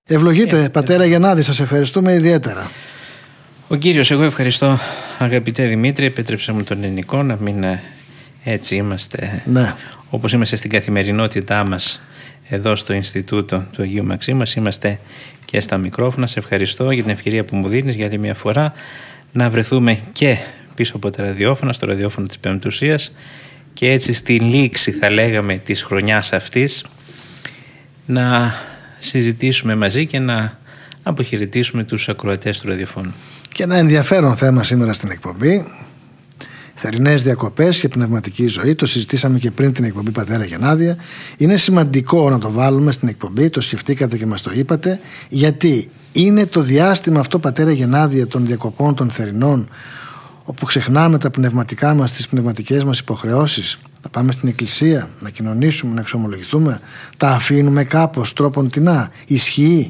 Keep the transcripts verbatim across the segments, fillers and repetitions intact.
Ευλογείτε, ε, πατέρα Γεννάδη, σας ευχαριστούμε ιδιαίτερα. Ο Κύριος, εγώ ευχαριστώ, αγαπητέ Δημήτρη, επέτρεψε μου τον ελληνικό να μην έτσι είμαστε, ναι. όπως είμαστε στην καθημερινότητά μας εδώ στο Ινστιτούτο του Αγίου Μαξίμας, είμαστε και στα μικρόφωνα. Σε ευχαριστώ για την ευκαιρία που μου δίνεις για άλλη μια φορά να βρεθούμε και πίσω από τα ραδιόφωνα, στο ραδιόφωνο της Πεμπτουσίας, και έτσι στη λήξη, θα λέγαμε, της χρονιάς αυτής να συζητήσουμε μαζί και να αποχαιρετήσουμε τους ακροατές του ραδιοφώνου. Και ένα ενδιαφέρον θέμα σήμερα στην εκπομπή, θερινές διακοπές και πνευματική ζωή. Το συζητήσαμε και πριν την εκπομπή, πατέρα Γεννάδια. Είναι σημαντικό να το βάλουμε στην εκπομπή, το σκεφτήκατε και μας το είπατε, γιατί είναι το διάστημα αυτό, πατέρα Γεννάδια, των διακοπών των θερινών, όπου ξεχνάμε τα πνευματικά μας, τις πνευματικές μας υποχρεώσεις, να πάμε στην εκκλησία, να κοινωνήσουμε, να εξομολογηθούμε, τα αφήνουμε κάπως τρόποντινά. Ισχύει?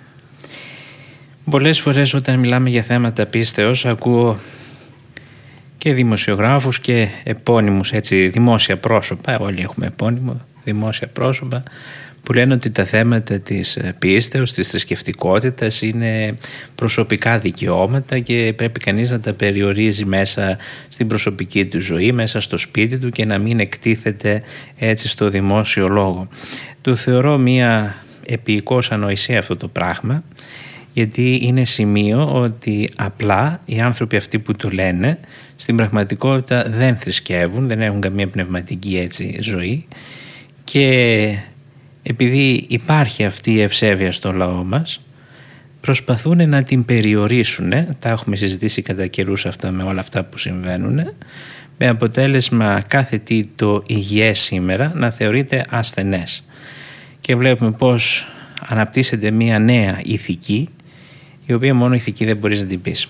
Πολλές φορές όταν μιλάμε για θέματα πίστεως ακούω και δημοσιογράφους και επώνυμους, έτσι, δημόσια πρόσωπα, όλοι έχουμε επώνυμο, δημόσια πρόσωπα, που λένε ότι τα θέματα της πίστεως, της θρησκευτικότητας είναι προσωπικά δικαιώματα και πρέπει κανείς να τα περιορίζει μέσα στην προσωπική του ζωή, μέσα στο σπίτι του, και να μην εκτίθεται έτσι στο δημόσιο λόγο. Το θεωρώ μια επίοικος ανοησία αυτό το πράγμα, γιατί είναι σημείο ότι απλά οι άνθρωποι αυτοί που το λένε στην πραγματικότητα δεν θρησκεύουν, δεν έχουν καμία πνευματική έτσι ζωή, και επειδή υπάρχει αυτή η ευσέβεια στο λαό μας, προσπαθούν να την περιορίσουν. Τα έχουμε συζητήσει κατά καιρούς αυτά με όλα αυτά που συμβαίνουν, με αποτέλεσμα κάθε τι το υγιές σήμερα να θεωρείται ασθενές. Και βλέπουμε πως αναπτύσσεται μια νέα ηθική, η οποία μόνο ηθική δεν μπορείς να την πεις.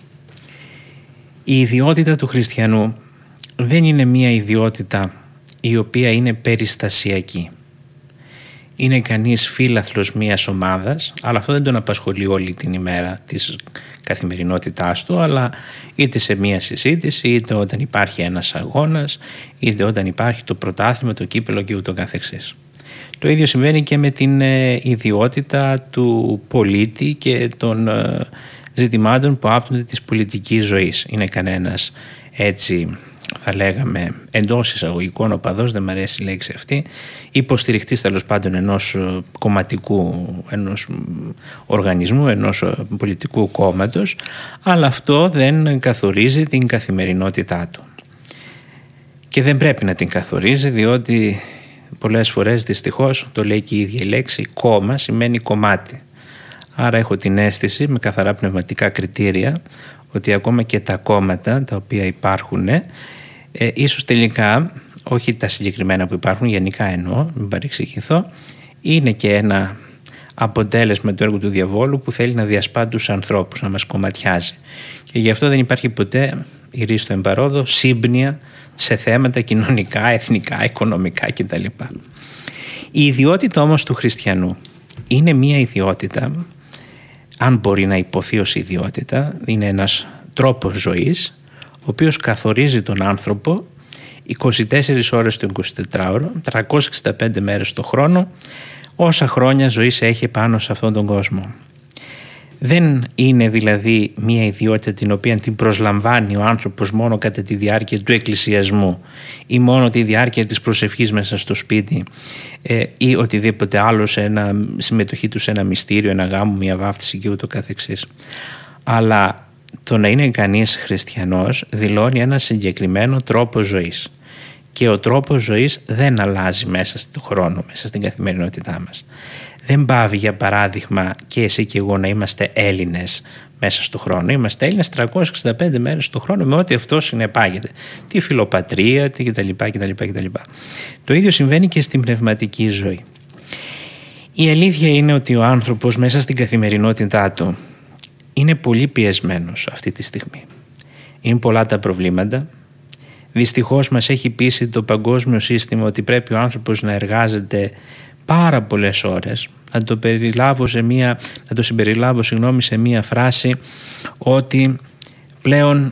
Η ιδιότητα του χριστιανού δεν είναι μια ιδιότητα η οποία είναι περιστασιακή. Είναι κανείς φύλαθλος μιας ομάδας, αλλά αυτό δεν τον απασχολεί όλη την ημέρα της καθημερινότητάς του, αλλά είτε σε μια συζήτηση, είτε όταν υπάρχει ένας αγώνας, είτε όταν υπάρχει το πρωτάθλημα, το κύπελλο και ούτω καθεξής. Το ίδιο συμβαίνει και με την ε, ιδιότητα του πολίτη και των ε, ζητημάτων που άπτονται της πολιτικής ζωής. Είναι κανένας έτσι, θα λέγαμε, εντός εισαγωγικών οπαδός, δεν μου αρέσει η λέξη αυτή, υποστηριχτής τέλος πάντων ενός κομματικού, ενός οργανισμού, ενός πολιτικού κόμματος, αλλά αυτό δεν καθορίζει την καθημερινότητά του. Και δεν πρέπει να την καθορίζει, διότι πολλές φορές δυστυχώς, το λέει και η ίδια η λέξη, κόμμα σημαίνει κομμάτι. Άρα έχω την αίσθηση, με καθαρά πνευματικά κριτήρια, ότι ακόμα και τα κόμματα τα οποία υπάρχουν, ε, ίσως τελικά, όχι τα συγκεκριμένα που υπάρχουν, γενικά εννοώ, μην παρεξηγηθώ, είναι και ένα αποτέλεσμα του έργου του διαβόλου που θέλει να διασπά τους ανθρώπους, να μας κομματιάζει. Και γι' αυτό δεν υπάρχει ποτέ, ηρίστο εμπαρόδο, σύμπνοια σε θέματα κοινωνικά, εθνικά, οικονομικά κτλ. Η ιδιότητα όμως του χριστιανού είναι μια ιδιότητα, αν μπορεί να υποθεί ως ιδιότητα, είναι ένας τρόπος ζωής, ο οποίος καθορίζει τον άνθρωπο είκοσι τέσσερις ώρες το εικοσιτετράωρο, τριακόσιες εξήντα πέντε μέρες το χρόνο, όσα χρόνια ζωής έχει πάνω σε αυτόν τον κόσμο. Δεν είναι δηλαδή μια ιδιότητα την οποία την προσλαμβάνει ο άνθρωπος μόνο κατά τη διάρκεια του εκκλησιασμού ή μόνο τη διάρκεια της προσευχής μέσα στο σπίτι ε, ή οτιδήποτε άλλο, σε ένα, συμμετοχή του σε ένα μυστήριο, ένα γάμο, μια βάφτιση και ούτω καθεξής. Αλλά το να είναι κανείς χριστιανός δηλώνει ένα συγκεκριμένο τρόπο ζωής. Και ο τρόπος ζωής δεν αλλάζει μέσα στον χρόνο, μέσα στην καθημερινότητά μας. Δεν πάβει, για παράδειγμα, και εσύ και εγώ να είμαστε Έλληνες μέσα στον χρόνο. Είμαστε Έλληνες τριακόσιες εξήντα πέντε μέρες στον χρόνο, με ό,τι αυτό συνεπάγεται. Τη φιλοπατρία, τη κτλ, κτλ, κτλ. Το ίδιο συμβαίνει και στην πνευματική ζωή. Η αλήθεια είναι ότι ο άνθρωπος μέσα στην καθημερινότητά του είναι πολύ πιεσμένος αυτή τη στιγμή. Είναι πολλά τα προβλήματα. Δυστυχώς μας έχει πείσει το παγκόσμιο σύστημα ότι πρέπει ο άνθρωπος να εργάζεται πάρα πολλές ώρες. Να το, περιλάβω σε μία, να το συμπεριλάβω συγγνώμη, σε μία φράση ότι πλέον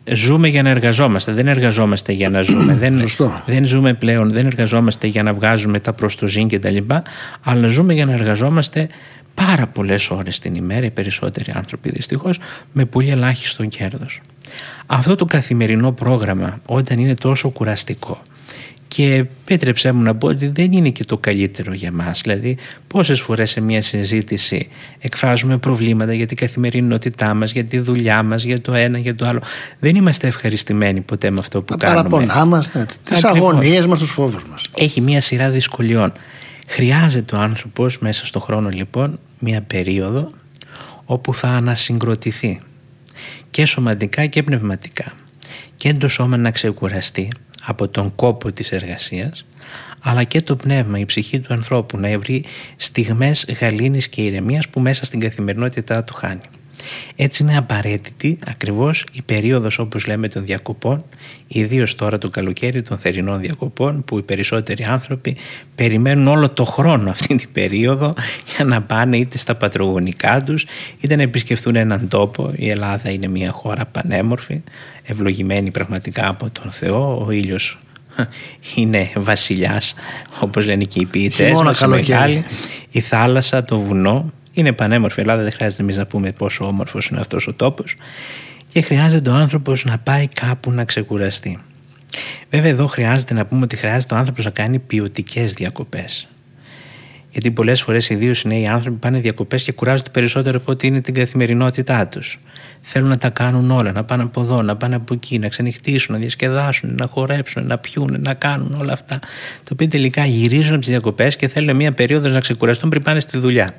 ζούμε για να εργαζόμαστε, δεν εργαζόμαστε για να ζούμε. δεν, δεν ζούμε πλέον, δεν εργαζόμαστε για να βγάζουμε τα προς το ζήν και τα λοιπά, αλλά ζούμε για να εργαζόμαστε πάρα πολλές ώρες την ημέρα, οι περισσότεροι άνθρωποι δυστυχώς, με πολύ ελάχιστο κέρδος. Αυτό το καθημερινό πρόγραμμα, όταν είναι τόσο κουραστικό, και επέτρεψέ μου να πω ότι δεν είναι και το καλύτερο για μας. Δηλαδή, πόσες φορές σε μια συζήτηση εκφράζουμε προβλήματα για την καθημερινότητά μας, για τη δουλειά μας, για το ένα, για το άλλο. Δεν είμαστε ευχαριστημένοι ποτέ με αυτό που τα κάνουμε. Τα παραπονά μας, ναι, τις αγωνίες μας, τους φόβους μας. Έχει μια σειρά δυσκολιών. Χρειάζεται ο άνθρωπος μέσα στον χρόνο, λοιπόν, μια περίοδο όπου θα ανασυγκροτηθεί και σωματικά και πνευματικά, και το σώμα να ξεκουραστεί από τον κόπο της εργασίας, αλλά και το πνεύμα, η ψυχή του ανθρώπου να βρει στιγμές γαλήνης και ηρεμίας που μέσα στην καθημερινότητά του χάνει. Έτσι είναι απαραίτητη ακριβώς η περίοδος, όπως λέμε, των διακοπών, ιδίως τώρα το καλοκαίρι των θερινών διακοπών, που οι περισσότεροι άνθρωποι περιμένουν όλο το χρόνο αυτή την περίοδο για να πάνε είτε στα πατρογονικά τους είτε να επισκεφθούν έναν τόπο. Η Ελλάδα είναι μια χώρα πανέμορφη, ευλογημένη πραγματικά από τον Θεό. Ο ήλιος είναι βασιλιάς, όπως λένε και οι ποιητές μας, η μεγάλη, η θάλασσα, το βουνό. Είναι πανέμορφη η Ελλάδα, δεν χρειάζεται εμείς να πούμε πόσο όμορφος είναι αυτός ο τόπος, και χρειάζεται ο άνθρωπος να πάει κάπου να ξεκουραστεί. Βέβαια, εδώ χρειάζεται να πούμε ότι χρειάζεται ο άνθρωπος να κάνει ποιοτικές διακοπές. Γιατί πολλές φορές, ιδίως οι νέοι άνθρωποι, πάνε διακοπές και κουράζονται περισσότερο από ό,τι είναι την καθημερινότητά τους. Θέλουν να τα κάνουν όλα, να πάνε από εδώ, να πάνε από εκεί, να ξενυχτήσουν, να διασκεδάσουν, να χορέψουν, να πιούν, να κάνουν όλα αυτά. Το οποίο τελικά γυρίζουν από τις διακοπές και θέλουν μια περίοδο να ξεκουραστούν πριν πάνε στη δουλειά.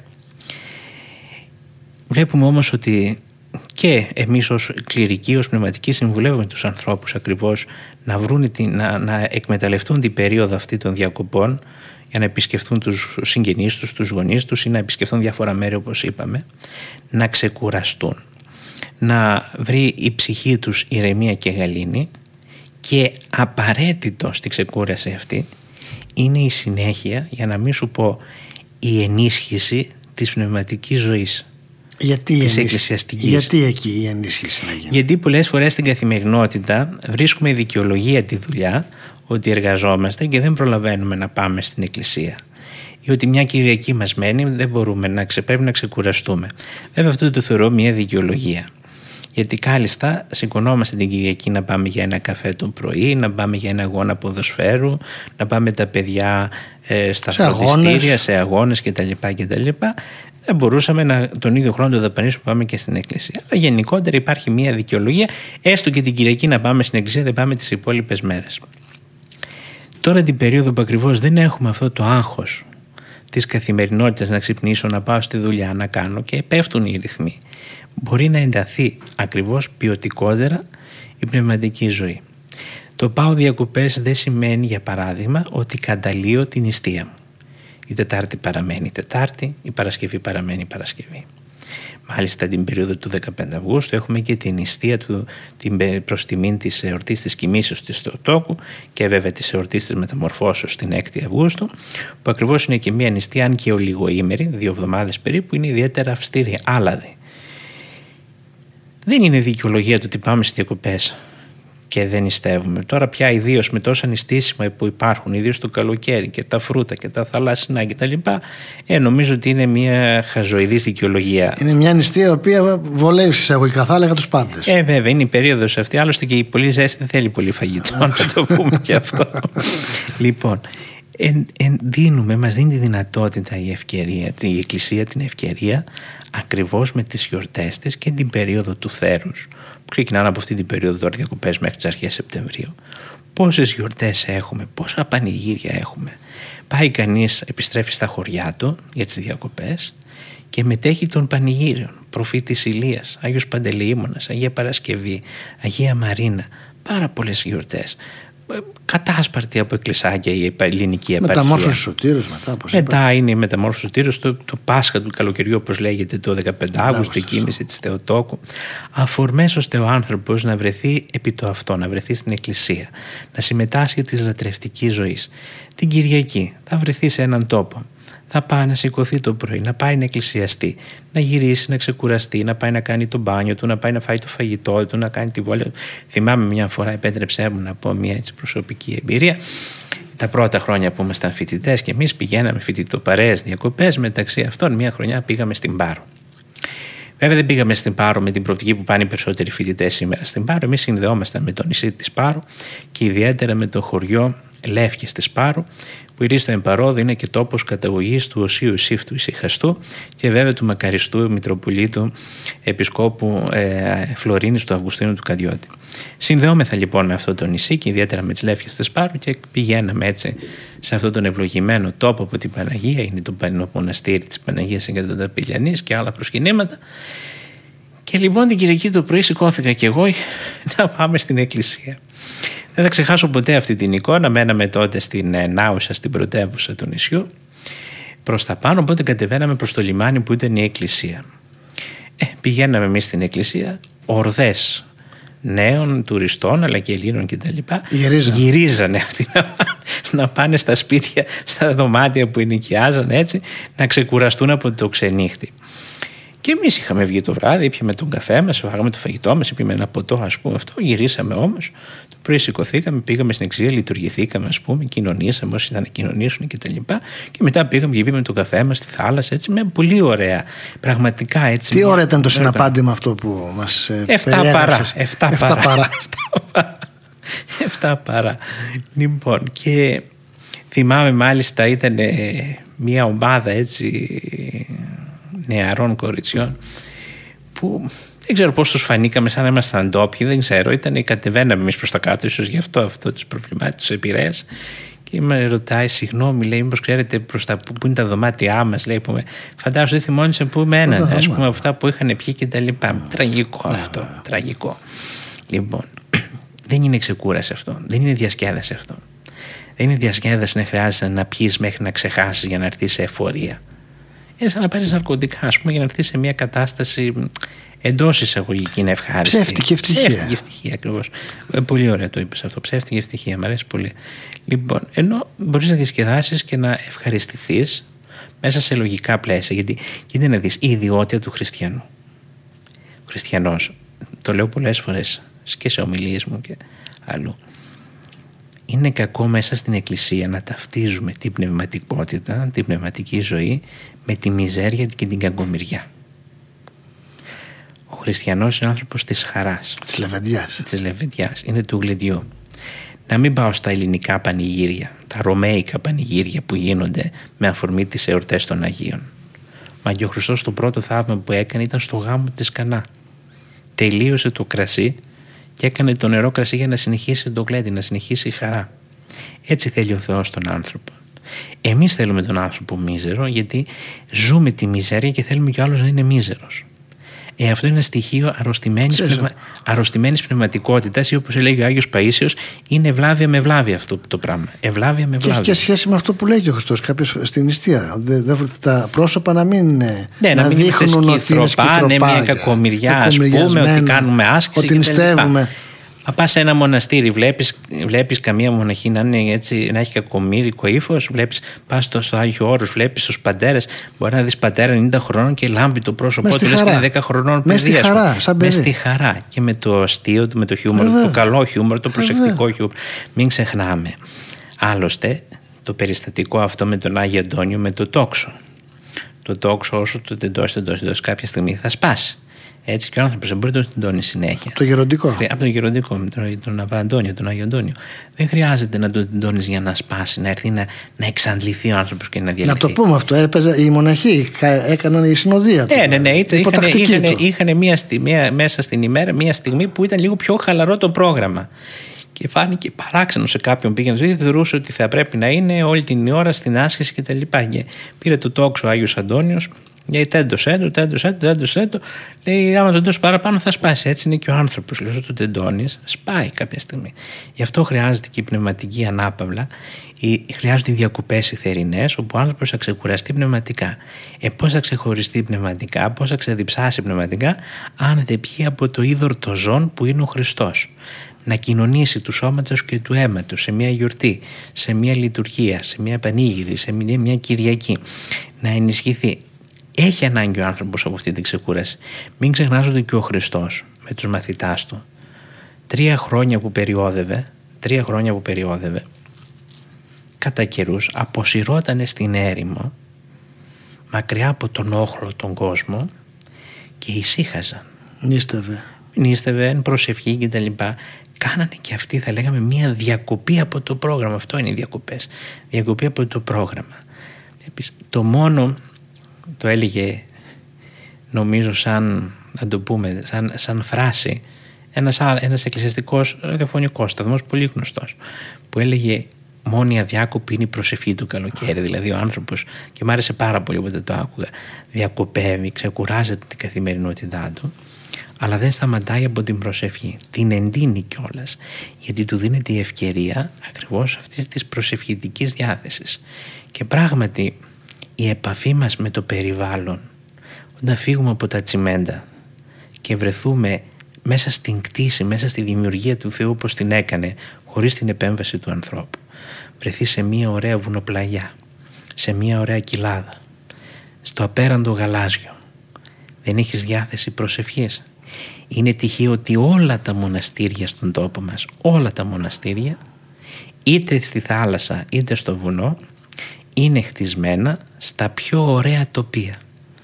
Βλέπουμε όμως ότι και εμείς ως κληρικοί, ως πνευματικοί, συμβουλεύουμε τους ανθρώπους ακριβώς να, βρουν, να, να εκμεταλλευτούν την περίοδο αυτή των διακοπών για να επισκεφθούν τους συγγενείς τους, τους γονείς τους, ή να επισκεφθούν διάφορα μέρη, όπως είπαμε, να ξεκουραστούν, να βρει η ψυχή τους ηρεμία και γαλήνη, και απαραίτητο στη ξεκούραση αυτή είναι η συνέχεια, για να μην σου πω η ενίσχυση της πνευματικής ζωής. Γιατί, της εκκλησιαστικής. Γιατί εκεί η ενίσχυση να γίνει? Γιατί πολλές φορές στην καθημερινότητα βρίσκουμε δικαιολογία τη δουλειά, ότι εργαζόμαστε και δεν προλαβαίνουμε να πάμε στην εκκλησία, ή ότι μια Κυριακή μας μένει, δεν μπορούμε να ξε, πρέπει να ξεκουραστούμε. Βέβαια, αυτό το θεωρώ μια δικαιολογία. Γιατί κάλλιστα σηκωνόμαστε την Κυριακή να πάμε για ένα καφέ το πρωί, να πάμε για ένα αγώνα ποδοσφαίρου, να πάμε τα παιδιά ε, στα φροντιστήρια, σε αγώνες κτλ. κτλ. Δεν μπορούσαμε να, τον ίδιο χρόνο το δαπανίσουμε, πάμε και στην εκκλησία. Αλλά γενικότερα υπάρχει μια δικαιολογία, έστω και την Κυριακή να πάμε στην εκκλησία, δεν πάμε τις υπόλοιπες μέρες. Τώρα την περίοδο που ακριβώς δεν έχουμε αυτό το άγχος της καθημερινότητας, να ξυπνήσω, να πάω στη δουλειά, να κάνω, και πέφτουν οι ρυθμοί, μπορεί να ενταθεί ακριβώς ποιοτικότερα η πνευματική ζωή. Το πάω διακοπές δεν σημαίνει, για παράδειγμα, ότι καταλύω την νηστεία μου. Η Τετάρτη παραμένει Τετάρτη, η Παρασκευή παραμένει Παρασκευή. Μάλιστα την περίοδο του δεκαπέντε Αυγούστου έχουμε και την νηστεία του, την προς τιμήν της εορτής της Κοιμήσεως της Θεοτόκου, και βέβαια της εορτής της Μεταμορφώσεως την έκτη Αυγούστου, που ακριβώς είναι και μια νηστεία, αν και ολιγοήμερη, δύο εβδομάδες περίπου, είναι ιδιαίτερα αυστηρή, άλαδη. Δεν είναι δικαιολογία το ότι πάμε στις διακοπές και δεν νηστεύουμε. Τώρα πια, ιδίως με τόσα νηστίσιμα που υπάρχουν, ιδίως το καλοκαίρι, και τα φρούτα και τα θαλάσσινα κτλ., ε, νομίζω ότι είναι μια χαζοειδής δικαιολογία. Είναι μια νηστεία η οποία βολεύει εισαγωγικά, θα έλεγα, τους πάντες. Ε, βέβαια, είναι η περίοδος αυτή. Άλλωστε και η πολύ ζέστη δεν θέλει πολύ φαγητό, να το πούμε και αυτό. Λοιπόν, εν, εν, δίνουμε, μας δίνει τη δυνατότητα η ευκαιρία, η Εκκλησία την ευκαιρία, ακριβώς με τις γιορτές της και την περίοδο του θέρους, που ξεκινάνε από αυτή την περίοδο τώρα διακοπές μέχρι τις αρχές Σεπτεμβρίου. Πόσες γιορτές έχουμε, πόσα πανηγύρια έχουμε. Πάει κανείς, επιστρέφει στα χωριά του για τις διακοπές και μετέχει των πανηγύριων. Προφήτης Ηλίας, Άγιος Παντελεήμονας, Αγία Παρασκευή, Αγία Μαρίνα, πάρα πολλές γιορτές. Κατάσπαρτη από εκκλησάκια η ελληνική επαρχία. Μεταμόρφωση Σωτήρος μετά. Μετά είναι η μεταμόρφωση Σωτήρος, το, το Πάσχα του καλοκαιριού, όπως λέγεται, το δεκαπέντε Αυγούστου, η κοίμηση της Θεοτόκου. Αφορμές ώστε ο άνθρωπος να βρεθεί επί το αυτό, να βρεθεί στην εκκλησία, να συμμετάσχει της λατρευτικής ζωής. Την Κυριακή θα βρεθεί σε έναν τόπο. θα πάει να σηκωθεί το πρωί, να πάει να εκκλησιαστεί, να γυρίσει, να ξεκουραστεί, να πάει να κάνει το μπάνιο του, να πάει να φάει το φαγητό του, να κάνει τη βόλια του. Θυμάμαι μια φορά, επέτρεψέ μου να πω μια έτσι προσωπική εμπειρία. Τα πρώτα χρόνια που ήμασταν φοιτητές και εμείς πηγαίναμε φοιτητοπαρέες διακοπές, μεταξύ αυτών μια χρονιά πήγαμε στην Πάρο. Βέβαια δεν πήγαμε στην Πάρο με την προοπτική που πάνε οι περισσότεροι φοιτητές σήμερα στην Πάρο. Εμείς συνδεόμασταν με το νησί της Πάρου και ιδιαίτερα με το χωριό Λεύκης της Πάρου, που η Ρίστο Εμπαρόδο είναι και τόπος καταγωγής του Οσίου Σύφτου Ησυχαστού και βέβαια του μακαριστού Μητροπολίτου Επισκόπου ε, Φλωρίνης του Αυγουστίνου του Καντιώτη. Συνδεόμεθα λοιπόν με αυτό το νησί και ιδιαίτερα με τις Λεύκες της Πάρου και πηγαίναμε έτσι σε αυτόν τον ευλογημένο τόπο από την Παναγία, είναι το Πανινό Μοναστήρι της Παναγίας Εγκαταταπηλιανής και άλλα προσκυνήματα. Και λοιπόν την Κυριακή το πρωί σηκώθηκα κι εγώ να πάμε στην εκκλησία. Δεν θα ξεχάσω ποτέ αυτή την εικόνα. Μέναμε τότε στην Νάουσα, στην πρωτεύουσα του νησιού, προς τα πάνω, οπότε κατεβαίναμε προς το λιμάνι που ήταν η εκκλησία. Ε, πηγαίναμε εμείς στην εκκλησία, ορδές νέων, τουριστών αλλά και Ελλήνων κτλ. Γυρίζανε. Γυρίζανε αυτοί να, να πάνε στα σπίτια, στα δωμάτια που ενοικιάζαν έτσι, να ξεκουραστούν από το ξενύχτη. Και εμείς είχαμε βγει το βράδυ, ήπιαμε τον καφέ μας, φάγαμε το φαγητό μας, ήπιαμε ένα ποτό, ας πούμε αυτό. Γυρίσαμε όμως, το πρωί σηκωθήκαμε, πήγαμε στην εκκλησία, λειτουργηθήκαμε, ας πούμε, κοινωνήσαμε όσοι ήταν να κοινωνήσουν κτλ. Και, και μετά πήγαμε και ήπιαμε τον καφέ μας στη θάλασσα, έτσι, με πολύ ωραία. Πραγματικά έτσι. Τι ώρα ήταν το συναπάντημα αυτό που μας Εφτά παρά. Εφτά παρά. Εφτά παρά. Λοιπόν, και θυμάμαι μάλιστα ήταν μια ομάδα έτσι νεαρών κοριτσιών που δεν ξέρω πώς τους φανήκαμε, σαν να ήμασταν ντόπιοι, δεν ξέρω, ήταν, κατεβαίναμε εμείς προς τα κάτω, ίσως γι' αυτό αυτό τους προβλημάτων, τους επηρέασε και με ρωτάει, συγγνώμη, λέει, μήπως ξέρετε προς τα που, που είναι τα δωμάτια μας, λέει, που με, φαντάζομαι δεν θυμώνησε που με έναν, ας πούμε αυτά που είχαν πιει και τα λοιπά. Τραγικό αυτό, τραγικό. Λοιπόν, δεν είναι ξεκούραση αυτό, δεν είναι διασκέδαση αυτό. Δεν είναι διασκέδαση να χρειάζεται να πιείς μέχρι να ξεχάσεις για να έρθεις σε εφορία. Είναι σαν να πάρεις ναρκωτικά, ας πούμε, για να έρθεις σε μια κατάσταση εντός εισαγωγική είναι ευχάριστη. Ψεύτικη ευτυχία. Ψεύτικη ευτυχία, ακριβώς. Ε, πολύ ωραία το είπες αυτό. Ψεύτικη ευτυχία, μου αρέσει πολύ. Λοιπόν, ενώ μπορείς να διασκεδάσεις και να ευχαριστηθείς μέσα σε λογικά πλαίσια. Γιατί κοίτα να δεις η ιδιότητα του χριστιανού. Ο χριστιανός, το λέω πολλές φορές και σε ομιλίες μου και αλλού. Είναι κακό μέσα στην εκκλησία να ταυτίζουμε την πνευματικότητα, την πνευματική ζωή με τη μιζέρια και την κακομοιριά. Ο χριστιανός είναι άνθρωπος της χαράς. Της λεβεντιάς. Της λεβεντιάς. Είναι του γλεντιού. Να μην πάω στα ελληνικά πανηγύρια, τα ρωμαϊκά πανηγύρια που γίνονται με αφορμή τις εορτές των Αγίων. Μα και ο Χριστός το πρώτο θαύμα που έκανε ήταν στο γάμο της Κανά. Τελείωσε το κρασί και έκανε το νερό κρασί για να συνεχίσει το γλέντι, να συνεχίσει η χαρά. Έτσι θέλει ο Θεός τον άνθρωπο. Εμείς θέλουμε τον άνθρωπο μίζερο, γιατί ζούμε τη μιζέρια και θέλουμε κι ο άλλος να είναι μίζερος. Ε, αυτό είναι ένα στοιχείο αρρωστημένης, πνευμα... αρρωστημένης πνευματικότητας, ή όπως έλεγε ο Άγιος Παΐσιος, είναι ευλάβεια με ευλάβεια αυτό το πράγμα. Ευλάβεια με ευλάβεια. Και έχει και σχέση με αυτό που λέει και ο Χριστός κάποιες στην νηστεία. Δεν τα πρόσωπα να μην. Ναι, να, να μην δείχνουν ότι είναι σκυθροπά, ναι, μια κακομοιριά, ας πούμε, ότι κάνουμε άσκηση. Ότι νηστεύουμε. Μα πας σε ένα μοναστήρι, βλέπεις, βλέπεις καμία μοναχή να, είναι έτσι, να έχει κακομοίρικο ύφος, βλέπεις, πας στο, στο Άγιο Όρος, βλέπεις τους πατέρες, μπορεί να δεις πατέρα ενενήντα χρονών και λάμπει το πρόσωπό του, λες και είναι δέκα χρονών παιδί. Μες στη χαρά, σαν παιδί. Μες στη χαρά και με το αστείο του, με το χιούμορ, το καλό χιούμορ, το προσεκτικό χιούμορ. Μην ξεχνάμε. Άλλωστε, το περιστατικό αυτό με τον Άγιο Αντώνιο, με το τόξο. Το τόξο, όσο το τεντώσει, τεντώσει, τεντώσει, κάποια στιγμή θα σπάσει. Έτσι και ο άνθρωπος δεν μπορεί να το τεντώνει συνέχεια. Το γεροντικό. Από το γεροντικό, με τον, τον Αβα Αντώνιο, τον Άγιο Αντώνιο. Δεν χρειάζεται να το τεντώνεις για να σπάσει, να έρθει να, να εξαντληθεί ο άνθρωπος και να διαλυθεί. Να το πούμε αυτό. Έπαιζε, οι μοναχοί έκαναν η συνοδεία του. Ναι, ναι, ναι. Είχαν μία στιγμή, μέσα στην ημέρα μία στιγμή που ήταν λίγο πιο χαλαρό το πρόγραμμα. Και φάνηκε παράξενο σε κάποιον πήγαινε ζωή, θεωρούσε ότι θα πρέπει να είναι όλη την ώρα στην άσκηση κτλ. Και πήρε το τόξο ο Άγιος Αντώνιος. Λέει τέντωσέ το, τέντωσέ το, τέντωσέ το. Λέει άμα το τέντωσε παραπάνω θα σπάσει. Έτσι είναι και ο άνθρωπος. Λέει όσο το τεντώνεις, σπάει κάποια στιγμή. Γι' αυτό χρειάζεται και η πνευματική ανάπαυλα. Χρειάζονται οι διακοπές οι θερινές, όπου ο άνθρωπος θα ξεκουραστεί πνευματικά. Ε, πώς θα ξεχωριστεί πνευματικά, πώς θα ξεδιψάσει πνευματικά, αν δεν πιει από το είδωρ το ζών που είναι ο Χριστός. να κοινωνήσει του σώματος και του αίματος σε μια γιορτή, σε μια λειτουργία, σε μια πανήγυρη, σε μια, μια Κυριακή, να ενισχυθεί. Έχει ανάγκη ο άνθρωπος από αυτή την ξεκούραση. Μην ξεχνάς ότι και ο Χριστός με τους μαθητάς του τρία χρόνια που περιόδευε, τρία χρόνια που περιόδευε κατά καιρούς αποσυρώταν στην έρημο, μακριά από τον όχλο τον κόσμο, και ησύχαζαν. Νίστευε. Νίστευε, προσευχή και τα λοιπά. Κάνανε και αυτοί, θα λέγαμε, μια διακοπή από το πρόγραμμα. Αυτό είναι οι διακοπές. Διακοπή από το πρόγραμμα. Το μόνο, το έλεγε νομίζω σαν, να το πούμε, σαν, σαν φράση, ένας, ένας εκκλησιαστικός ραδιοφωνικός σταθμός πολύ γνωστός, που έλεγε μόνη αδιάκοπη είναι η προσευχή του καλοκαίρι. Δηλαδή ο άνθρωπος, και μου άρεσε πάρα πολύ όποτε το άκουγα, διακοπεύει, ξεκουράζεται την καθημερινότητά του, αλλά δεν σταματάει από την προσευχή. Την εντείνει κιόλας, γιατί του δίνεται η ευκαιρία ακριβώς αυτής της προσευχητικής διάθεσης. Και πράγματι η επαφή μας με το περιβάλλον, όταν φύγουμε από τα τσιμέντα και βρεθούμε μέσα στην κτήση, μέσα στη δημιουργία του Θεού όπως την έκανε, χωρίς την επέμβαση του ανθρώπου, βρεθεί σε μια ωραία βουνοπλαγιά, σε μια ωραία κοιλάδα, στο απέραντο γαλάζιο, δεν έχεις διάθεση προσευχής. Είναι τυχαίο ότι όλα τα μοναστήρια στον τόπο μας, όλα τα μοναστήρια, είτε στη θάλασσα είτε στο βουνό, είναι χτισμένα στα πιο ωραία τοπία.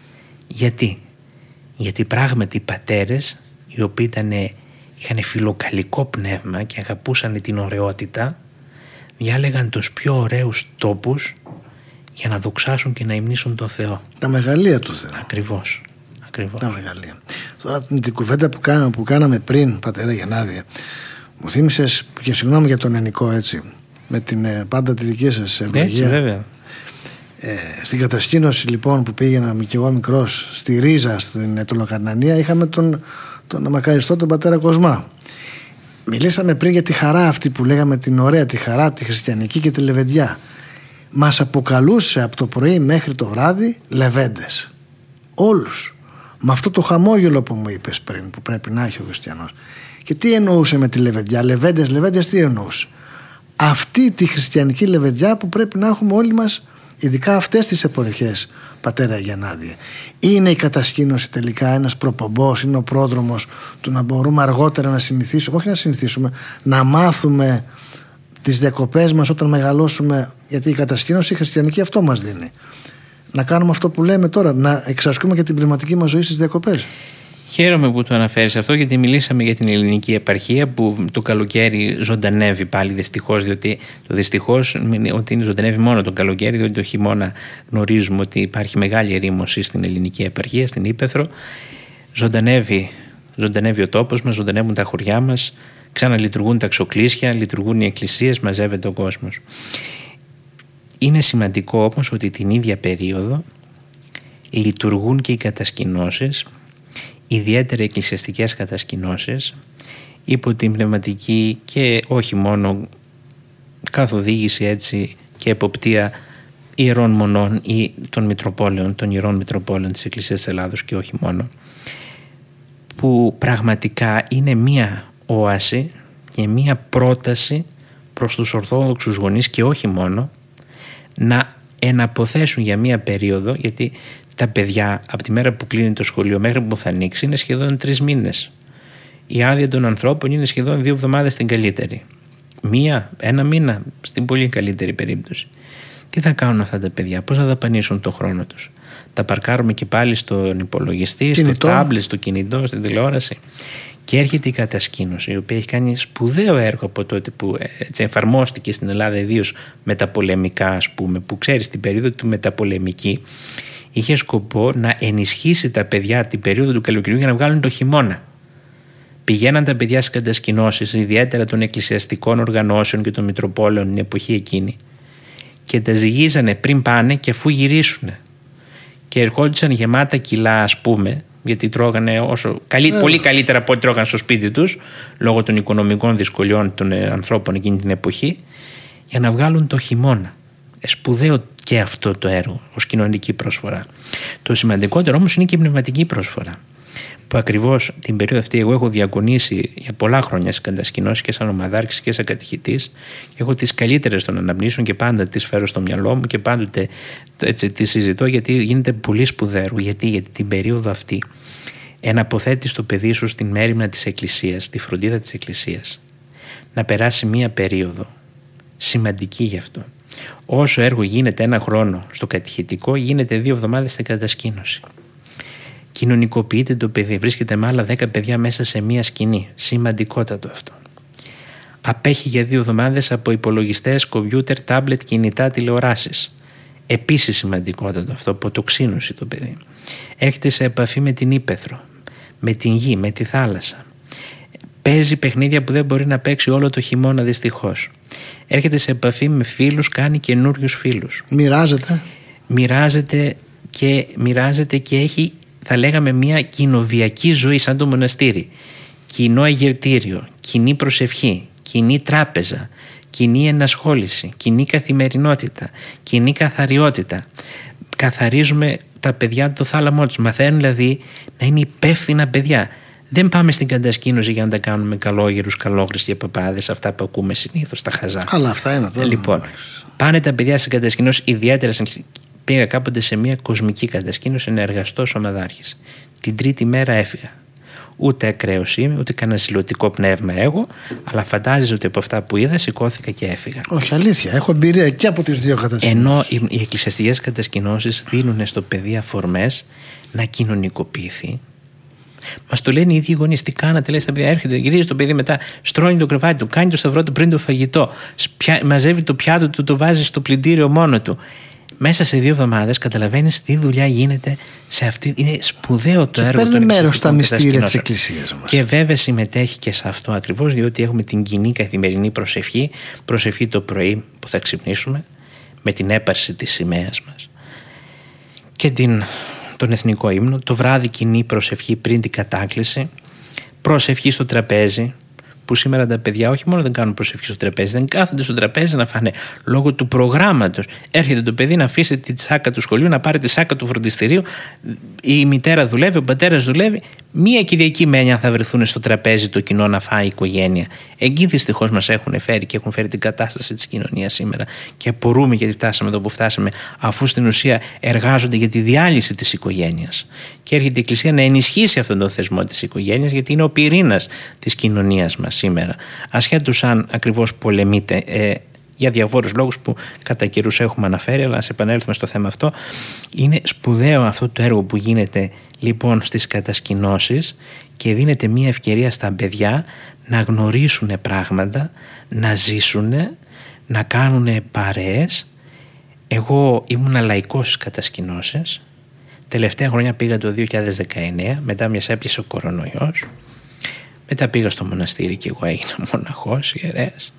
Γιατί? Γιατί πράγματι οι πατέρες, οι οποίοι ήταν, είχαν φιλοκαλικό πνεύμα και αγαπούσαν την ωραιότητα, διάλεγαν τους πιο ωραίους τόπους για να δοξάσουν και να υμνήσουν τον Θεό. Τα μεγαλεία του Θεού. Ακριβώς. Ακριβώς. Τα μεγαλεία. Τώρα την κουβέντα που κάναμε, που κάναμε πριν, πατέρα Γεννάδη, μου θύμισες, και συγγνώμη για τον Ενικό, έτσι, με την πάντα τη δική σας ευλογία. Έτσι, βέβαια. Ε, στην κατασκήνωση λοιπόν που πήγαινα και εγώ μικρός στη Ρίζα, στην Ετωλοκαρνανία, είχαμε τον, τον μακαριστό τον πατέρα Κοσμά. Μιλήσαμε πριν για τη χαρά αυτή που λέγαμε, την ωραία τη χαρά, τη χριστιανική και τη λεβεντιά. Μας αποκαλούσε από το πρωί μέχρι το βράδυ λεβέντες. Όλους. Με αυτό το χαμόγελο που μου είπες πριν, που πρέπει να έχει ο χριστιανός. Και τι εννοούσε με τη λεβεντιά? Λεβέντες, λεβέντες, τι εννοούσε? Αυτή τη χριστιανική λεβεντιά που πρέπει να έχουμε όλοι μας, ειδικά αυτές τις εποχές, πατέρα Γιαννάδη. Είναι η κατασκήνωση τελικά ένας προπομπός, είναι ο πρόδρομος του να μπορούμε αργότερα να συνηθίσουμε, όχι να συνηθίσουμε, να μάθουμε τις διακοπές μας όταν μεγαλώσουμε, γιατί η κατασκήνωση η χριστιανική αυτό μας δίνει. Να κάνουμε αυτό που λέμε τώρα, να εξασκούμε και την πνευματική μας ζωή στις διακοπές. Χαίρομαι που το αναφέρεις αυτό, γιατί μιλήσαμε για την ελληνική επαρχία που το καλοκαίρι ζωντανεύει πάλι, δυστυχώς, διότι το δυστυχώς ότι είναι ζωντανεύει μόνο το καλοκαίρι, διότι το χειμώνα γνωρίζουμε ότι υπάρχει μεγάλη ερήμωση στην ελληνική επαρχία, στην Ύπαιθρο. Ζωντανεύει, ζωντανεύει ο τόπος μας, ζωντανεύουν τα χωριά μας, ξαναλειτουργούν τα ξοκλήσια, λειτουργούν οι εκκλησίες, μαζεύεται ο κόσμος. Είναι σημαντικό όμως ότι την ίδια περίοδο λειτουργούν και οι κατασκηνώσεις, ιδιαίτερα εκκλησιαστικές κατασκηνώσεις, υπό την πνευματική και όχι μόνο καθοδήγηση, έτσι, και εποπτεία ιερών μονών ή των μητροπόλεων, των ιερών μητροπόλεων της Εκκλησίας της Ελλάδος και όχι μόνο, που πραγματικά είναι μία όαση και μία πρόταση προς τους Ορθόδοξους γονείς και όχι μόνο, να εναποθέσουν για μία περίοδο, γιατί τα παιδιά από τη μέρα που κλείνει το σχολείο μέχρι που θα ανοίξει είναι σχεδόν τρεις μήνες. Η άδεια των ανθρώπων είναι σχεδόν δύο εβδομάδες στην καλύτερη. Μία, ένα μήνα στην πολύ καλύτερη περίπτωση. Τι θα κάνουν αυτά τα παιδιά, πώς θα δαπανίσουν τον χρόνο τους? Τα παρκάρουμε και πάλι στον υπολογιστή, κινητό, στο τάμπλετ, στο κινητό, στην τηλεόραση. Και έρχεται η κατασκήνωση, η οποία έχει κάνει σπουδαίο έργο από τότε που έτσι εφαρμόστηκε στην Ελλάδα, ιδίως μεταπολεμικά, ας πούμε, που ξέρεις την περίοδο του μεταπολεμική είχε σκοπό να ενισχύσει τα παιδιά την περίοδο του καλοκαιριού για να βγάλουν το χειμώνα. Πηγαίναν τα παιδιά στις κατασκηνώσεις, ιδιαίτερα των εκκλησιαστικών οργανώσεων και των μητροπόλεων την εποχή εκείνη, και τα ζυγίζανε πριν πάνε και αφού γυρίσουν. Και ερχόντουσαν γεμάτα κιλά, ας πούμε, γιατί τρώγανε όσο, καλύ, yeah. πολύ καλύτερα από ό,τι τρώγανε στο σπίτι τους, λόγω των οικονομικών δυσκολιών των ανθρώπων εκείνη την εποχή, για να βγάλουν το χειμώνα. Σπουδαίο και αυτό το έργο ως κοινωνική προσφορά. Το σημαντικότερο όμως είναι και η πνευματική προσφορά. που ακριβώς την περίοδο αυτή εγώ έχω διακονήσει για πολλά χρόνια σε κατασκηνώσεις και σαν ομαδάρχης και σαν κατηχητής και έχω τις καλύτερες των αναμνήσεων και πάντα τις φέρω στο μυαλό μου και πάντοτε έτσι, τις συζητώ, γιατί γίνεται πολύ σπουδαίο. Γιατί, γιατί την περίοδο αυτή εναποθέτεις το παιδί σου στην μέριμνα της Εκκλησίας, στη φροντίδα της Εκκλησίας, να περάσει μία περίοδο σημαντική γι' αυτό. Όσο έργο γίνεται ένα χρόνο στο κατηχητικό, γίνεται δύο εβδομάδες στην κατασκήνωση. Κοινωνικοποιείται το παιδί, βρίσκεται με άλλα δέκα παιδιά μέσα σε μία σκηνή. Σημαντικότατο αυτό. Απέχει για δύο εβδομάδες από υπολογιστές, κομπιούτερ, τάμπλετ, κινητά, τηλεοράσεις. Επίσης σημαντικότατο αυτό, αποτοξίνωση το παιδί. Έρχεται σε επαφή με την ύπαιθρο, με την γη, με τη θάλασσα. Παίζει παιχνίδια που δεν μπορεί να παίξει όλο το χειμώνα δυστυχώς. Έρχεται σε επαφή με φίλους, κάνει καινούριους φίλους. Μοιράζεται. Μοιράζεται και, μοιράζεται και έχει, θα λέγαμε, μια κοινοβιακή ζωή σαν το μοναστήρι. Κοινό αγερτήριο, κοινή προσευχή, κοινή τράπεζα, κοινή ενασχόληση, κοινή καθημερινότητα, κοινή καθαριότητα. Καθαρίζουμε τα παιδιά το θάλαμό τους. Μαθαίνουν δηλαδή να είναι υπεύθυνα παιδιά. Δεν πάμε στην κατασκήνωση για να τα κάνουμε καλόγερους, καλόγρες και παπάδες, αυτά που ακούμε συνήθως τα χαζά. Αλλά αυτά είναι τώρα. Λοιπόν, πάνε τα παιδιά στην κατασκήνωση, ιδιαίτερα πήγα κάποτε σε μια κοσμική κατασκήνωση να εργαστώ ως ομαδάρχης. Την τρίτη μέρα έφυγα. Ούτε ακραίος είμαι, ούτε κανένα ζηλωτικό πνεύμα εγώ, αλλά φαντάζεσαι ότι από αυτά που είδα σηκώθηκα και έφυγα. Όχι, αλήθεια. Έχω εμπειρία και από τις δύο κατασκηνώσεις. Ενώ οι, οι εκκλησιαστικές κατασκηνώσεις δίνουν στο παιδί αφορμές να κοινωνικοποιηθεί. Μας το λένε οι ίδιοι γονείς. Τι κάνατε, λέει στα παιδιά. Έρχεται, γυρίζει το παιδί μετά, στρώνει το κρεβάτι του, κάνει το σταυρό του πριν το φαγητό, σπια, μαζεύει το πιάτο του, το βάζει στο πλυντήριο μόνο του. Μέσα σε δύο εβδομάδες καταλαβαίνεις τι δουλειά γίνεται σε αυτή. Είναι σπουδαίο το και έργο των παίρνει μέρος στα μυστήρια της Εκκλησίας μας. Και βέβαια συμμετέχει και σε αυτό ακριβώς, διότι έχουμε την κοινή καθημερινή προσευχή, προσευχή το πρωί που θα ξυπνήσουμε, με την έπαρση της σημαίας μας και την, τον εθνικό ύμνο, το βράδυ κοινή προσευχή πριν την κατάκληση, προσευχή στο τραπέζι. Που σήμερα τα παιδιά όχι μόνο δεν κάνουν προσευχή στο τραπέζι, δεν κάθονται στο τραπέζι να φάνε λόγω του προγράμματος. Έρχεται το παιδί να αφήσει τη σάκα του σχολείου, να πάρει τη σάκα του φροντιστηρίου. Η μητέρα δουλεύει, ο πατέρας δουλεύει. Μία Κυριακή με έννοια θα βρεθούν στο τραπέζι το κοινό να φάει η οικογένεια. Εκεί δυστυχώς μας έχουν φέρει και έχουν φέρει την κατάσταση της κοινωνίας σήμερα. Και απορούμε γιατί φτάσαμε εδώ που φτάσαμε, αφού στην ουσία εργάζονται για τη διάλυση της οικογένειας. Και έρχεται η Εκκλησία να ενισχύσει αυτόν τον θεσμό της οικογένειας, γιατί είναι ο πυρήνας της κοινωνίας μας σήμερα. Ασχέτως αν ακριβώς πολεμείται ε, για διάφορους λόγους που κατά καιρούς έχουμε αναφέρει, αλλά ας επανέλθουμε στο θέμα αυτό. Είναι σπουδαίο αυτό το έργο που γίνεται λοιπόν στις κατασκηνώσεις και δίνεται μια ευκαιρία στα παιδιά να γνωρίσουν πράγματα, να ζήσουν, να κάνουν παρέες. Εγώ ήμουν λαϊκός στις κατασκηνώσεις. Τελευταία χρονιά πήγα το δύο χιλιάδες δεκαεννέα, μετά μιας έπιασε ο κορονοϊός. Μετά πήγα στο μοναστήρι και εγώ έγινα μοναχός, ιερέας.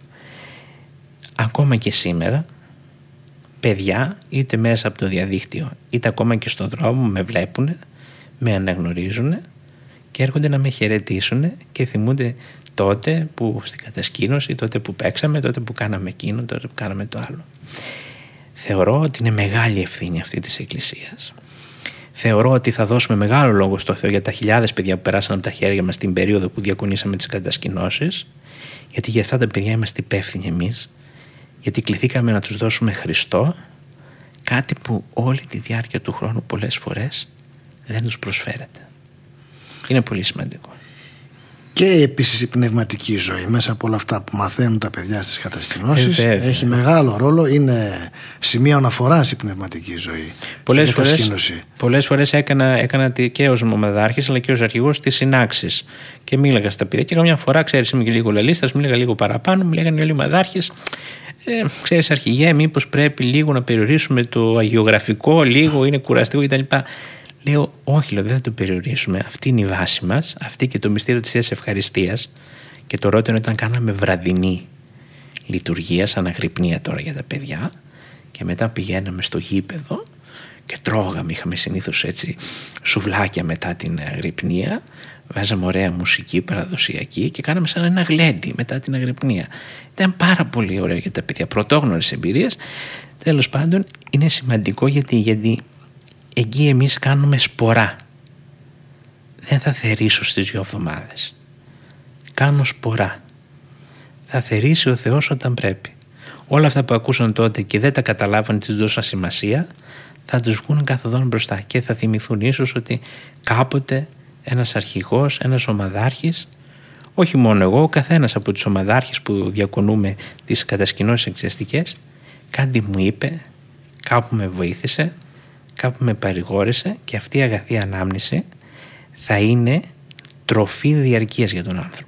Ακόμα και σήμερα, παιδιά, είτε μέσα από το διαδίκτυο, είτε ακόμα και στον δρόμο, με βλέπουν, με αναγνωρίζουν και έρχονται να με χαιρετήσουν και θυμούνται τότε που στην κατασκήνωση, τότε που παίξαμε, τότε που κάναμε εκείνο, τότε που κάναμε το άλλο. Θεωρώ ότι είναι μεγάλη ευθύνη αυτή της Εκκλησίας. Θεωρώ ότι θα δώσουμε μεγάλο λόγο στο Θεό για τα χιλιάδες παιδιά που περάσαν από τα χέρια μας την περίοδο που διακονήσαμε τις κατασκηνώσεις, γιατί για αυτά τα παιδιά είμαστε υπεύθυνοι εμείς, γιατί κληθήκαμε να τους δώσουμε Χριστό, κάτι που όλη τη διάρκεια του χρόνου πολλές φορές δεν τους προσφέρεται. Είναι πολύ σημαντικό. Και επίσης η πνευματική ζωή μέσα από όλα αυτά που μαθαίνουν τα παιδιά στις κατασκηνώσεις ε, έχει μεγάλο ρόλο, είναι σημείο αναφοράς η πνευματική ζωή. Πολλές φορές, πολλές φορές έκανα, έκανα και ως ομαδάρχης αλλά και ως αρχηγός τις συνάξεις και μίλαγα στα παιδιά και καμιά φορά, ξέρεις, είμαι και λίγο λαλίστας, μίλαγα λίγο παραπάνω, μου λέγανε όλοι οι ομαδάρχες, ε, ξέρεις αρχηγέ, μήπως πρέπει λίγο να περιορίσουμε το αγιογραφικό, λίγο είναι κουραστικό κτλ. Λέω, όχι, λέω, δεν θα το περιορίσουμε. Αυτή είναι η βάση μας, αυτή και το μυστήριο της Θείας Ευχαριστίας. Και το ρώτημα ήταν κάναμε βραδινή λειτουργία, σαν αγρυπνία τώρα για τα παιδιά. Και μετά πηγαίναμε στο γήπεδο και τρώγαμε. Είχαμε συνήθως έτσι σουβλάκια μετά την αγρυπνία. Βάζαμε ωραία μουσική παραδοσιακή και κάναμε σαν ένα γλέντι μετά την αγρυπνία. Ήταν πάρα πολύ ωραίο για τα παιδιά, πρωτόγνωρες εμπειρίες. Τέλος πάντων, είναι σημαντικό γιατί. γιατί εκεί εμείς κάνουμε σπορά. δεν θα θερήσω στις δύο εβδομάδες. Κάνω σπορά. Θα θερήσει ο Θεός όταν πρέπει. Όλα αυτά που ακούσαν τότε και δεν τα καταλάβαν, τις δώσαν σημασία, θα τους βγουν καθοδόν μπροστά και θα θυμηθούν ίσως ότι κάποτε ένας αρχηγός, ένας ομαδάρχης, όχι μόνο εγώ, ο καθένας από τους ομαδάρχες που διακονούμε τις κατασκηνώσεις εκκλησιαστικές, κάτι μου είπε, κάπου με βοήθησε, κάπου με παρηγόρησε, και αυτή η αγαθή ανάμνηση θα είναι τροφή διαρκείας για τον άνθρωπο.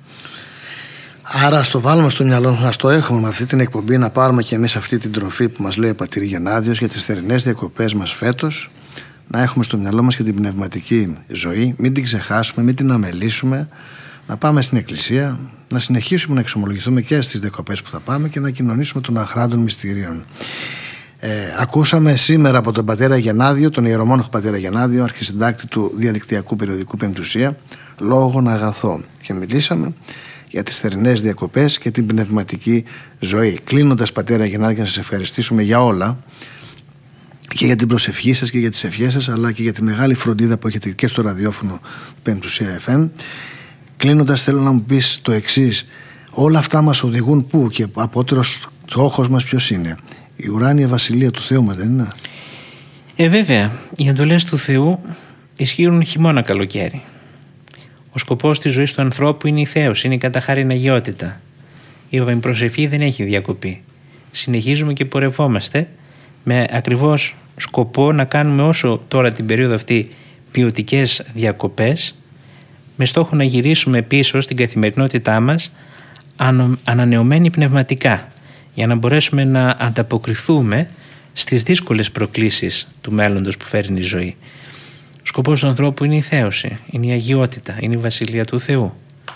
Άρα ας το βάλουμε στο μυαλό μας, ας το έχουμε με αυτή την εκπομπή, να πάρουμε και εμείς αυτή την τροφή που μας λέει ο πατήρ Γενάδιος για τις θερινές διακοπές μας φέτος, να έχουμε στο μυαλό μας και την πνευματική ζωή, μην την ξεχάσουμε, μην την αμελήσουμε, να πάμε στην εκκλησία, να συνεχίσουμε να εξομολογηθούμε και στις διακοπές που θα πάμε και να κοινωνήσουμε των αχράντων μυστηρίων. Ε, ακούσαμε σήμερα από τον πατέρα Γενάδιο, τον ιερομόναχο πατέρα Γενάδιο, αρχισυντάκτη του διαδικτυακού περιοδικού Πεμπτουσία, Λόγον Αγαθό, και μιλήσαμε για τις θερινές διακοπές και την πνευματική ζωή. Κλείνοντας, πατέρα Γενάδη, να σας ευχαριστήσουμε για όλα, και για την προσευχή σας και για τις ευχές σας, αλλά και για τη μεγάλη φροντίδα που έχετε και στο ραδιόφωνο Πεμπτουσία εφ εμ. Κλείνοντας, θέλω να μου πεις το εξής: όλα αυτά μας οδηγούν πού, και απότερος στόχος μας ποιος είναι? Η ουράνια βασιλεία του Θεού μας, δεν είναι? Ε, βέβαια, οι εντολές του Θεού ισχύουν χειμώνα καλοκαίρι. Ο σκοπός της ζωής του ανθρώπου είναι η θέωση, είναι η καταχάριν αγιότητα. Η προσευχή δεν έχει διακοπή. Συνεχίζουμε και πορευόμαστε με ακριβώς σκοπό να κάνουμε όσο τώρα την περίοδο αυτή ποιοτικές διακοπές, με στόχο να γυρίσουμε πίσω στην καθημερινότητά μας ανανεωμένοι πνευματικά, για να μπορέσουμε να ανταποκριθούμε στις δύσκολες προκλήσεις του μέλλοντος που φέρνει η ζωή. Ο σκοπός του ανθρώπου είναι η θέωση, είναι η αγιότητα, είναι η βασιλεία του Θεού.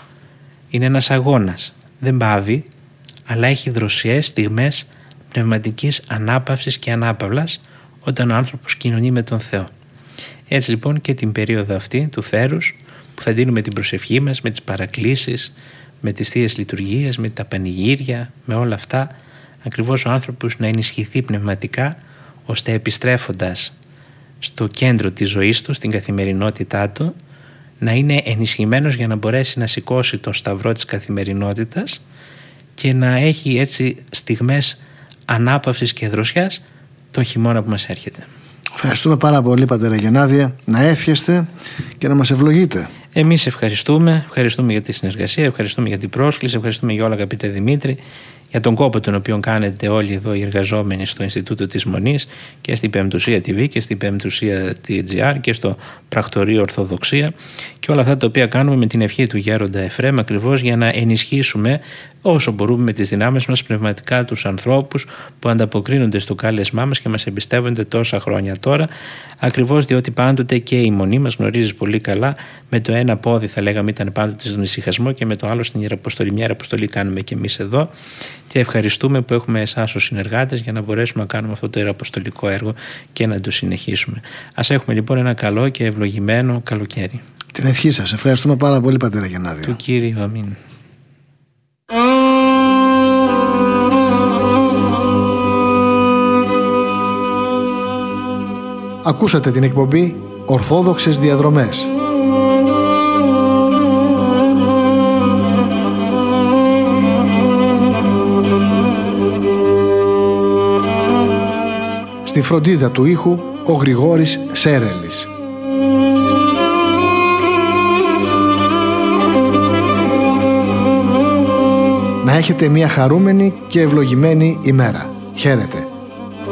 Είναι ένας αγώνας. Δεν πάβει, αλλά έχει δροσιές στιγμές πνευματικής ανάπαυσης και ανάπαυλας όταν ο άνθρωπος κοινωνεί με τον Θεό. Έτσι λοιπόν και την περίοδο αυτή του θέρους, που θα δίνουμε την προσευχή μας με τις παρακλήσεις, με τις θείες λειτουργίες, με τα πανηγύρια, με όλα αυτά, ακριβώς ο άνθρωπος να ενισχυθεί πνευματικά, ώστε επιστρέφοντας στο κέντρο της ζωής του, στην καθημερινότητά του, να είναι ενισχυμένος για να μπορέσει να σηκώσει τον σταυρό της καθημερινότητας και να έχει έτσι στιγμές ανάπαυσης και δροσιάς τον χειμώνα που μας έρχεται. Ευχαριστούμε πάρα πολύ, πατέρα Γενάδια. Να εύχεστε και να μας ευλογείτε. Εμείς ευχαριστούμε, ευχαριστούμε για τη συνεργασία, ευχαριστούμε για την πρόσκληση, ευχαριστούμε για όλα, αγαπητέ Δημήτρη, για τον κόπο τον οποίο κάνετε όλοι εδώ οι εργαζόμενοι στο Ινστιτούτο της Μονής και στην Πεμπτουσία τι βι και στην Πεμπτουσία τι τζι αρ και στο Πρακτορείο Ορθοδοξία, και όλα αυτά τα οποία κάνουμε με την ευχή του Γέροντα Εφραίμ, ακριβώς για να ενισχύσουμε όσο μπορούμε με τις δυνάμεις μας πνευματικά τους ανθρώπους που ανταποκρίνονται στο κάλεσμά μας και μας εμπιστεύονται τόσα χρόνια τώρα, ακριβώς διότι πάντοτε και η Μονή μας, γνωρίζεις πολύ καλά, με το ένα πόδι θα λέγαμε ήταν πάντοτε στον ησυχασμό και με το άλλο στην Ιεραποστολή. Μια Ιεραποστολή κάνουμε και εμείς εδώ, και ευχαριστούμε που έχουμε εσάς ως συνεργάτες για να μπορέσουμε να κάνουμε αυτό το ιεραποστολικό έργο και να το συνεχίσουμε. Ας έχουμε λοιπόν ένα καλό και ευλογημένο καλοκαίρι. Την ευχή σας. Ευχαριστούμε πάρα πολύ, πατέρα Γενάδιο. Του Κύριου, αμήν. Ακούσατε την εκπομπή Ορθόδοξες Διαδρομές. Στη φροντίδα του ήχου ο Γρηγόρης Σέρελης. Να έχετε μια χαρούμενη και ευλογημένη ημέρα. Χαίρετε.